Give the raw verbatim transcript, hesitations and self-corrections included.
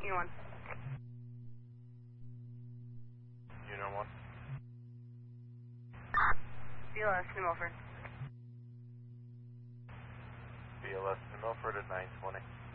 Unit one. Unit one. B L S, New Milford. B L S New Milford at nine twenty.